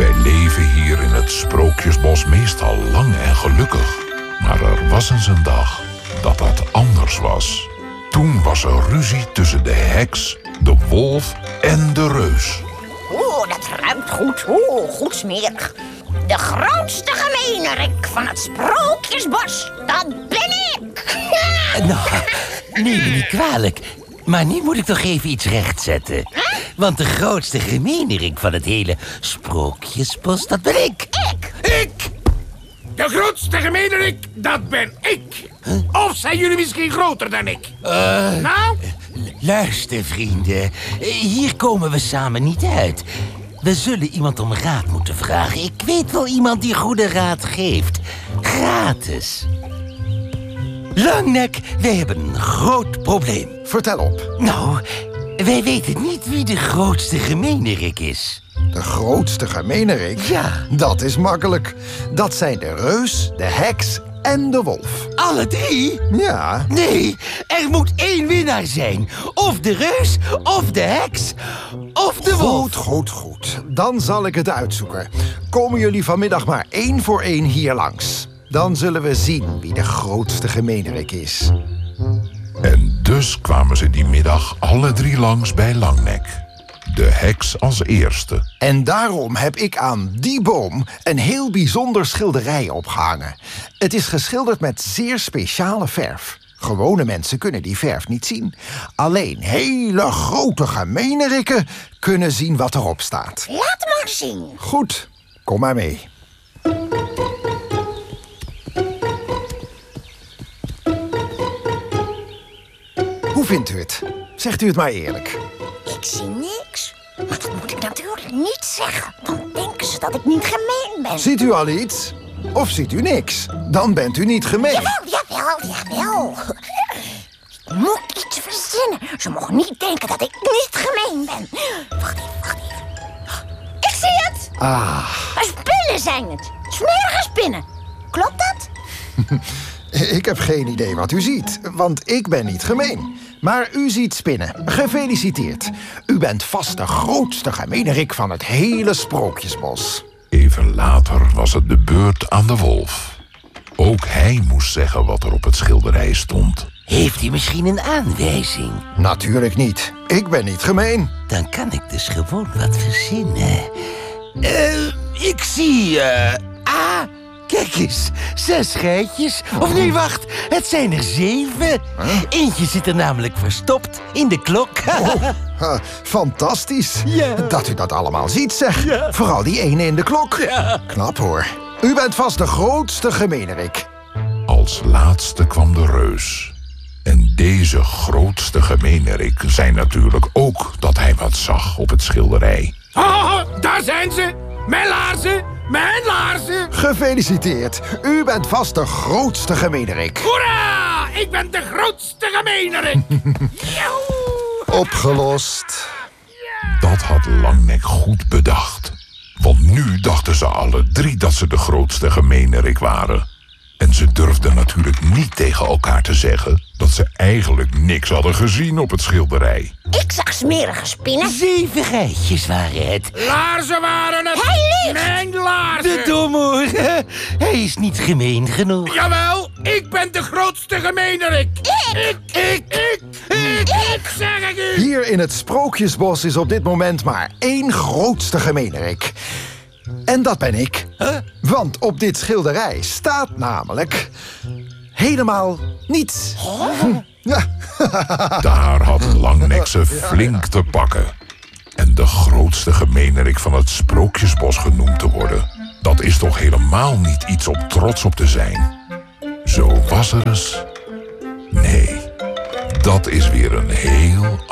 Wij leven hier in het Sprookjesbos meestal lang en gelukkig. Maar er was eens een dag dat dat anders was. Toen was er ruzie tussen de heks, de wolf en de reus. Oeh, dat ruikt goed. Oeh, goed smerig. De grootste gemeenerik van het Sprookjesbos, dat ben ik. Nou, neem me niet kwalijk. Maar nu moet ik toch even iets rechtzetten. Want de grootste gemeenerik van het hele Sprookjesbos, dat ben ik. Ik! De grootste gemeenerik, dat ben ik. Of zijn jullie misschien groter dan ik? Nou? Luister, vrienden. Hier komen we samen niet uit. We zullen iemand om raad moeten vragen. Ik weet wel iemand die goede raad geeft. Gratis. Langnek, wij hebben een groot probleem. Vertel op. Nou, wij weten niet wie de grootste gemeenerik is. De grootste gemeenerik? Ja. Dat is makkelijk. Dat zijn de reus, de heks en de wolf. Alle drie? Ja. Nee, er moet één winnaar zijn. Of de reus, of de heks, of de wolf. Goed. Dan zal ik het uitzoeken. Komen jullie vanmiddag maar 1 voor 1 hier langs. Dan zullen we zien wie de grootste gemeenerik is. En dus kwamen ze die middag alle drie langs bij Langnek. De heks als eerste. En daarom heb ik aan die boom een heel bijzonder schilderij opgehangen. Het is geschilderd met zeer speciale verf. Gewone mensen kunnen die verf niet zien. Alleen hele grote gemeenerikken kunnen zien wat erop staat. Laat maar zien. Goed, kom maar mee. Hoe vindt u het? Zegt u het maar eerlijk. Ik zie niks. Maar dat moet ik natuurlijk niet zeggen. Dan denken ze dat ik niet gemeen ben. Ziet u al iets? Of ziet u niks? Dan bent u niet gemeen. Jawel. Ik moet iets verzinnen. Ze mogen niet denken dat ik niet gemeen ben. Wacht even. Ik zie het. Spinnen zijn het. Smerige spinnen. Klopt dat? Ik heb geen idee wat u ziet, want ik ben niet gemeen. Maar u ziet spinnen. Gefeliciteerd. U bent vast de grootste gemeenerik van het hele Sprookjesbos. Even later was het de beurt aan de wolf. Ook hij moest zeggen wat er op het schilderij stond. Heeft hij misschien een aanwijzing? Natuurlijk niet. Ik ben niet gemeen. Dan kan ik dus gewoon wat verzinnen. Ik zie... kijk eens. 6 geitjes. Of nee, wacht. Het zijn er 7. Eentje zit er namelijk verstopt in de klok. Fantastisch. Ja. Dat u dat allemaal ziet, zeg. Ja. Vooral die ene in de klok. Ja. Knap, hoor. U bent vast de grootste gemeenerik. Als laatste kwam de reus. En deze grootste gemeenerik zei natuurlijk ook dat hij wat zag op het schilderij. Daar zijn ze. Mijn laarzen. Gefeliciteerd. U bent vast de grootste gemeenerik. Hoera! Ik ben de grootste gemeenerik. Opgelost. Dat had Langnek goed bedacht. Want nu dachten ze alle drie dat ze de grootste gemeenerik waren. En ze durfden natuurlijk niet tegen elkaar te zeggen dat ze eigenlijk niks hadden gezien op het schilderij. Ik zag smerige spinnen. 7 geitjes waren het. Laarzen waren het. Hij liegt. Mijn laarzen. De domoor. Hij is niet gemeen genoeg. Jawel, ik ben de grootste gemeenerik. Ik zeg ik u. Hier in het Sprookjesbos is op dit moment maar 1 grootste gemeenerik. En dat ben ik. Want op dit schilderij staat namelijk helemaal niets. Ja. Daar had Langnek ze flink te pakken. En de grootste gemeenerik van het Sprookjesbos genoemd te worden, dat is toch helemaal niet iets om trots op te zijn. Zo was er eens. Nee, dat is weer een heel